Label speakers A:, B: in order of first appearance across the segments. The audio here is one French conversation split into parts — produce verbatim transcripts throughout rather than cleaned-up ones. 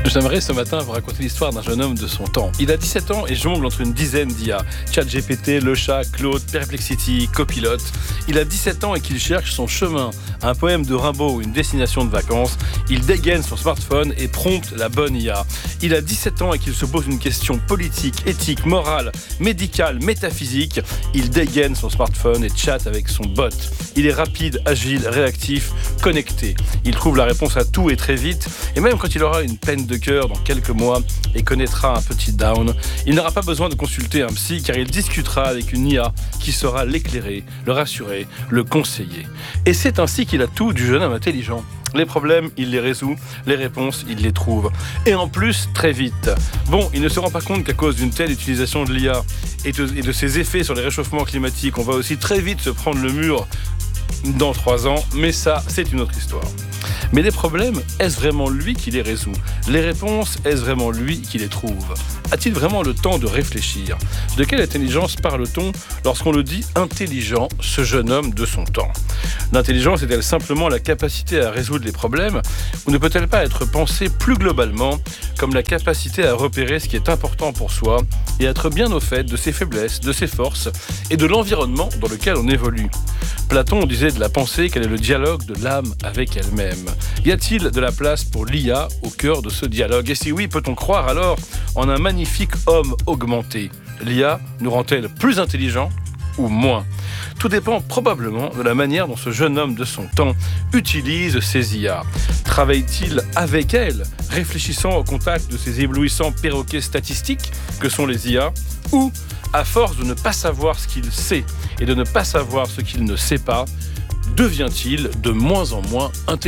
A: J'aimerais ce matin vous raconter l'histoire d'un jeune homme de son temps. Il a dix-sept ans et jongle entre une dizaine d'I A. ChatGPT, Le Chat, Claude, Perplexity, Copilot. Il a dix-sept ans et qu'il cherche son chemin. Un poème de Rimbaud ou une destination de vacances. Il dégaine son smartphone et prompte la bonne I A. Il a dix-sept ans et qu'il se pose une question politique, éthique, morale, médicale, métaphysique. Il dégaine son smartphone et chatte avec son bot. Il est rapide, agile, réactif, connecté. Il trouve la réponse à tout et très vite. Et même quand il aura une peine de cœur dans quelques mois et connaîtra un petit down, il n'aura pas besoin de consulter un psy car il discutera avec une I A qui saura l'éclairer, le rassurer, le conseiller. Et c'est ainsi qu'il a tout du jeune homme intelligent. Les problèmes, il les résout. Les réponses, il les trouve. Et en plus, très vite. Bon, il ne se rend pas compte qu'à cause d'une telle utilisation de l'I A et de, et de ses effets sur les réchauffements climatiques, on va aussi très vite se prendre le mur dans trois ans. Mais ça, c'est une autre histoire. Mais les problèmes, est-ce vraiment lui qui les résout ? Les réponses, est-ce vraiment lui qui les trouve ? A-t-il vraiment le temps de réfléchir ? De quelle intelligence parle-t-on lorsqu'on le dit intelligent, ce jeune homme de son temps ? L'intelligence est-elle simplement la capacité à résoudre les problèmes, ou ne peut-elle pas être pensée plus globalement comme la capacité à repérer ce qui est important pour soi et être bien au fait de ses faiblesses, de ses forces et de l'environnement dans lequel on évolue ? Platon disait de la pensée qu'elle est le dialogue de l'âme avec elle-même. Y a-t-il de la place pour l'I A au cœur de ce dialogue ? Et si oui, peut-on croire alors en un magnifique homme augmenté ? L'I A nous rend-elle plus intelligents ou moins ? Tout dépend probablement de la manière dont ce jeune homme de son temps utilise ces I A. Travaille-t-il avec elles, réfléchissant au contact de ces éblouissants perroquets statistiques que sont les I A, ou, à force de ne pas savoir ce qu'il sait et de ne pas savoir ce qu'il ne sait pas, devient-il de moins en moins intelligent ?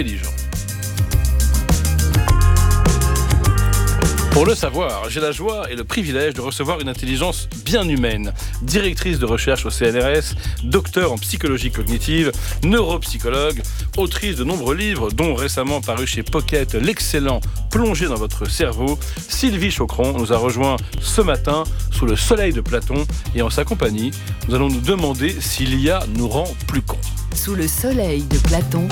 A: Pour le savoir, j'ai la joie et le privilège de recevoir une intelligence bien humaine, directrice de recherche au C N R S, docteur en psychologie cognitive, neuropsychologue, autrice de nombreux livres, dont récemment paru chez Pocket l'excellent Plongé dans votre cerveau. Sylvie Chaucron nous a rejoint ce matin sous le soleil de Platon et en sa compagnie, nous allons nous demander si l'I A nous rend plus cons.
B: Sous le soleil de Platon,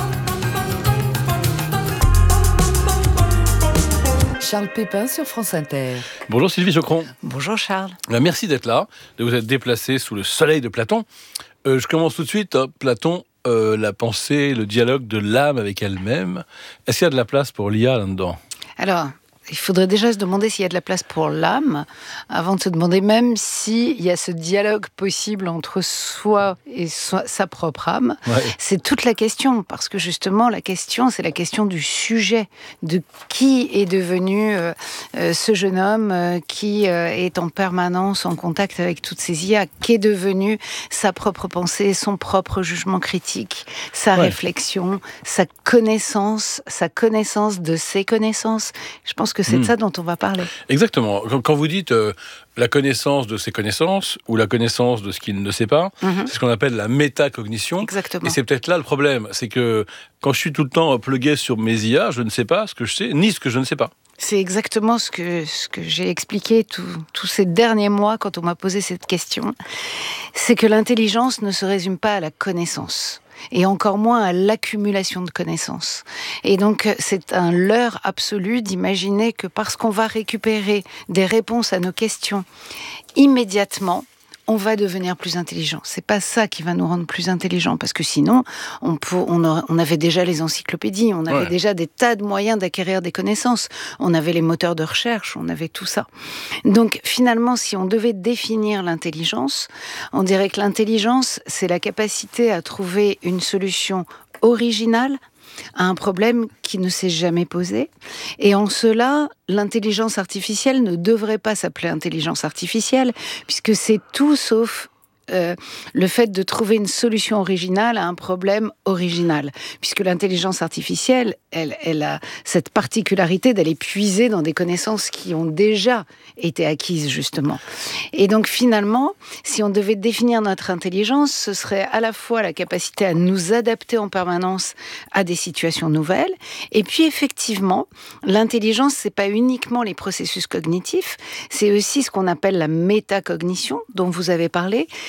B: Charles Pépin sur France Inter.
A: Bonjour Sylvie Chaucron.
C: Bonjour Charles.
A: Merci d'être là, de vous être déplacé sous le soleil de Platon. Euh, je commence tout de suite. Hein. Platon, euh, la pensée, le dialogue de l'âme avec elle-même. Est-ce qu'il y a de la place pour l'I A là-dedans ?
C: Alors, il faudrait déjà se demander s'il y a de la place pour l'âme, avant de se demander même s'il y a ce dialogue possible entre soi et so- sa propre âme.
A: Ouais.
C: C'est toute la question, parce que justement, la question, c'est la question du sujet, de qui est devenu euh, euh, ce jeune homme euh, qui euh, est en permanence en contact avec toutes ces I A, qu'est devenu sa propre pensée, son propre jugement critique, sa ouais. réflexion, sa connaissance, sa connaissance de ses connaissances. Je pense que c'est de ça dont on va parler.
A: Exactement. Quand vous dites euh, la connaissance de ses connaissances ou la connaissance de ce qu'il ne sait pas, mm-hmm. c'est ce qu'on appelle la métacognition.
C: Exactement.
A: Et c'est peut-être là le problème. C'est que quand je suis tout le temps plugué sur mes I A, je ne sais pas ce que je sais, ni ce que je ne sais pas.
C: C'est exactement ce que, ce que j'ai expliqué tous ces derniers mois quand on m'a posé cette question. C'est que l'intelligence ne se résume pas à la connaissance. Et encore moins à l'accumulation de connaissances. Et donc, c'est un leurre absolu d'imaginer que parce qu'on va récupérer des réponses à nos questions immédiatement, on va devenir plus intelligent. C'est pas ça qui va nous rendre plus intelligents, parce que sinon, on, pour, on, aurait, on avait déjà les encyclopédies, on avait ouais. déjà des tas de moyens d'acquérir des connaissances, on avait les moteurs de recherche, on avait tout ça. Donc finalement, si on devait définir l'intelligence, on dirait que l'intelligence, c'est la capacité à trouver une solution originale à un problème qui ne s'est jamais posé. Et en cela, l'intelligence artificielle ne devrait pas s'appeler intelligence artificielle, puisque c'est tout sauf euh, le fait de trouver une solution originale à un problème original. Puisque l'intelligence artificielle, elle, elle a cette particularité d'aller puiser dans des connaissances qui ont déjà été acquises, justement. Et donc, finalement, si on devait définir notre intelligence, ce serait à la fois la capacité à nous adapter en permanence à des situations nouvelles, et puis, effectivement, l'intelligence, c'est pas uniquement les processus cognitifs, c'est aussi ce qu'on appelle la métacognition, dont vous avez parlé,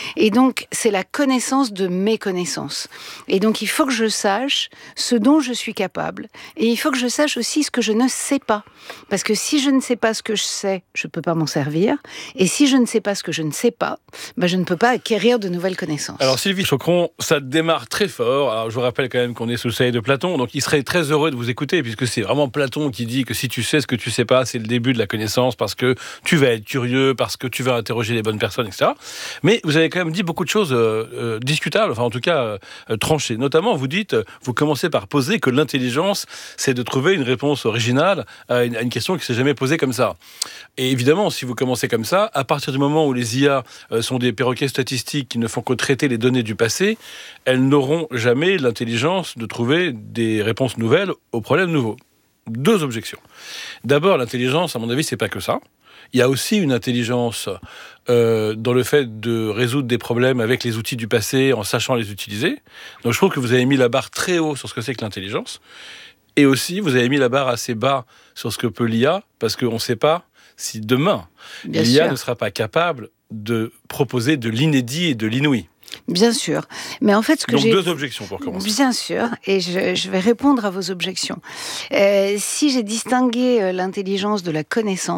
C: Et donc, c'est la connaissance de mes connaissances. Et donc, il faut que je sache ce dont je suis capable. Et il faut que je sache aussi ce que je ne sais pas. Parce que si je ne sais pas ce que je sais, je ne peux pas m'en servir. Et si je ne sais pas ce que je ne sais pas, ben je ne peux pas acquérir de nouvelles connaissances.
A: Alors Sylvie Chocron, ça démarre très fort. Alors je vous rappelle quand même qu'on est sous le soleil de Platon, donc il serait très heureux de vous écouter, puisque c'est vraiment Platon qui dit que si tu sais ce que tu sais pas, c'est le début de la connaissance, parce que tu vas être curieux, parce que tu vas interroger les bonnes personnes, et cetera. Mais vous avez quand même dit beaucoup de choses euh, euh, discutables, enfin en tout cas euh, tranchées. Notamment, vous dites, vous commencez par poser que l'intelligence, c'est de trouver une réponse originale à une, à une question qui s'est jamais posée comme ça. Et évidemment, si vous commencez comme ça, à partir du moment où les I A euh, sont des perroquets statistiques qui ne font que traiter les données du passé, elles n'auront jamais l'intelligence de trouver des réponses nouvelles aux problèmes nouveaux. Deux objections. D'abord, l'intelligence, à mon avis, c'est pas que ça. Il y a aussi une intelligence euh, dans le fait de résoudre des problèmes avec les outils du passé en sachant les utiliser. Donc je trouve que vous avez mis la barre très haut sur ce que c'est que l'intelligence. Et aussi, vous avez mis la barre assez bas sur ce que peut l'I A, parce qu'on ne sait pas si demain,
C: Bien
A: l'I A
C: sûr.
A: ne sera pas capable de proposer de l'inédit et de l'inouï.
C: Bien sûr. Mais en fait, ce que
A: Donc
C: j'ai...
A: deux objections pour commencer.
C: Bien sûr, et je, je vais répondre à vos objections. Euh, si j'ai distingué euh, l'intelligence de la connaissance,